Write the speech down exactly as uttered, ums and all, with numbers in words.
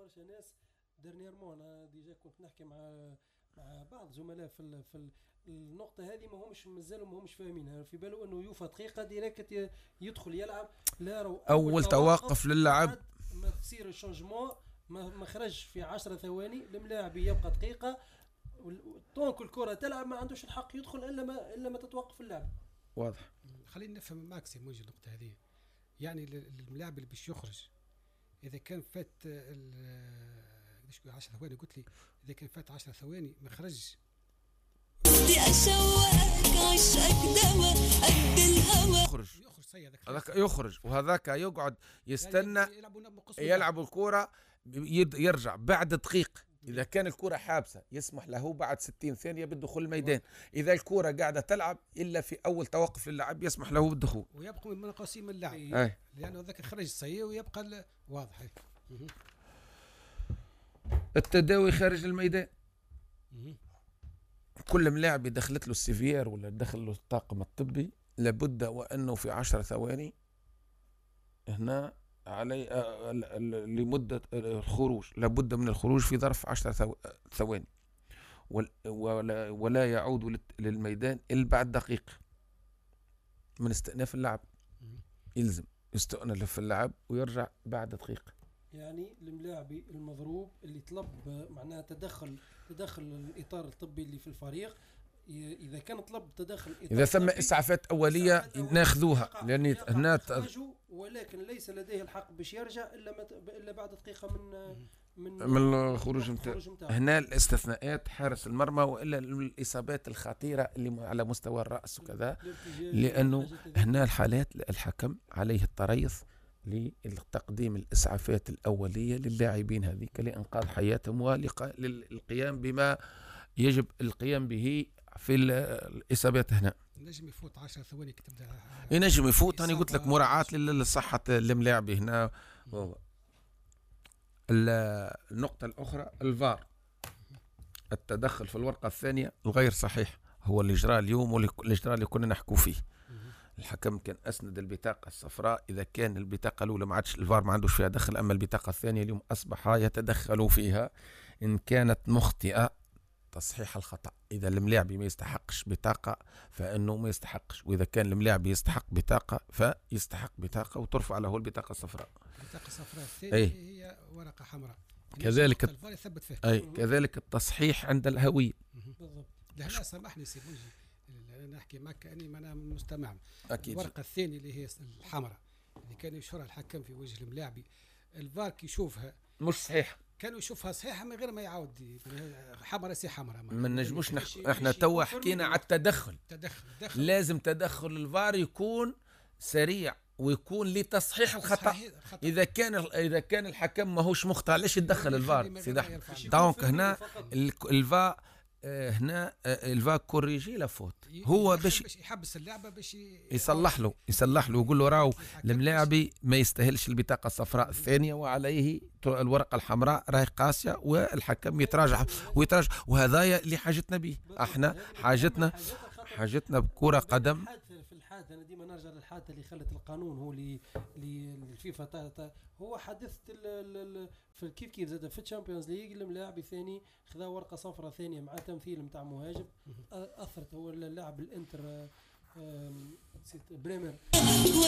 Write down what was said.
برشا ناس ديرنييرمون. انا ديجا كنت نحكي مع مع بعض زملاء في ال... في النقطه هذه، ما همش مازالوا ما همش فاهمينها، في باله انه يوفى دقيقه ديريكت يدخل يلعب. لا رو اول, أول توقف للعب ما تصير الشونجمون، ما ما خرج في عشر ثواني، الملاعب يبقى دقيقه، طونك الكره تلعب ما عندوش الحق يدخل الا ما الا ما تتوقف اللعب. واضح. خلينا نفهم ماكسيم وجه النقطه هذه. يعني الملاعب اللي باش يخرج اذا كان فات قداش عشر ثواني قلت لي، اذا كان فات عشر ثواني ما خرجش يخرج هذاك يخرج وهذاك يقعد يستنى يلعب الكرة يرجع بعد دقيقة. إذا كان الكرة حابسة يسمح له بعد ستين ثانية بالدخول الميدان. إذا الكرة قاعدة تلعب إلا في أول توقف للعب يسمح له بالدخول ويبقى من قوسين اللعب، لأنه يعني هذاك خرج سيء ويبقى واضح. التداوي خارج الميدان، كل ملاعب دخلت له السيفير ولا دخل له الطاقم الطبي لابد وأنه في عشر ثواني هنا علي آه لمدة الخروج، لابد من الخروج في ظرف عشر ثواني، ولا, ولا يعود للميدان إلا بعد دقيقة من استئناف اللعب. يلزم يستأنف في اللعب ويرجع بعد دقيقة. يعني الملاعبي المضروب اللي طلب معناها تدخل تدخل الإطار الطبي اللي في الفريق، إذا كان طلب تدخل إذا ثم إسعافات أولية ناخذوها، لأن هنا ولكن ليس لديه الحق باش يرجع إلا مت... إلا بعد دقيقة من من من الخروج نتاعو. هنا الاستثناءات حارس المرمى وإلا الإصابات الخطيرة اللي على مستوى الرأس وكذا، لأنه هنا الحالات الحكم عليه التريث لتقديم الإسعافات الأولية للاعبين هذيك لإنقاذ حياتهم وللقيام بما يجب القيام به في الإصابات. هنا ينجم يفوت عشر ثواني كتبدا ينجم يفوت. أنا قلت لك مراعاة للصحة الملاعب هنا. النقطة الأخرى الفار، التدخل في الورقة الثانية الغير صحيح هو اللي جرى اليوم واللي جرى اللي كنا نحكوا فيه. الحكم كان أسند البطاقة الصفراء إذا كان البطاقة الأولى ما عادش الفار ما عندوش فيها دخل، أما البطاقة الثانية اليوم أصبح يتدخلوا فيها إن كانت مخطئة تصحيح الخطأ. إذا الملاعب ما يستحقش بطاقة فإنه ما يستحقش، وإذا كان الملاعب يستحق بطاقة فيستحق بطاقة وترفع له البطاقة الصفراء. البطاقة الصفراء الثانية هي ورقة حمراء. كذلك أي كذلك التصحيح عند الهوية. بالضبط. لا سامحني سي بوجي نحكي معك كأني ما أنا مستمع. أكيد. الورقة الثانية اللي هي الحمراء اللي كان يشهرها الحكم في وجه الملاعبي، الفار كي يشوفها مش صحيحة، كانوا يشوفها صحيحة من غير ما يعاود حمرة سي حمرة. ما نجموش نحكي احنا توا حكينا على التدخل. تدخل. تدخل لازم تدخل الفار يكون سريع ويكون لتصحيح الخطأ. إذا كان إذا كان الحكم ماهوش مخطئ علاش يدخل الفار سيدي أحمد؟ دونك هنا الفار هنا الفا كوريجي لا فوت هو باش يحبس اللعبه باش يصلح له يصلح له ويقول له راهو الملاعبي ما يستاهلش البطاقه الصفراء الثانيه وعليه الورقه الحمراء راهي قاسيه، والحكم يتراجع ويتراجع. وهذايا اللي حاجتنا به احنا، حاجتنا حاجتنا بكره قدم. في الحادثه انا ديما نرجع للحادثه اللي خلت القانون هو اللي الفيفا هو حادثه في كيف كيف زاد في الشامبيونز ليج اللاعب الثاني خذا ورقه صفراء ثانيه مع تمثيل نتاع مهاجم اثرت. هو اللاعب الانتر بريمر